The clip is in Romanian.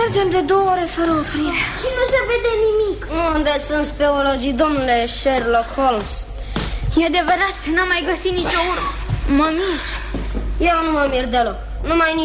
Mergem de 2 ore fără oprire și nu se vede nimic. Unde sunt speologii, domnule Sherlock Holmes? E adevărat, n-am mai găsit nicio urmă. Mă mir. Eu nu mă mir deloc. Numai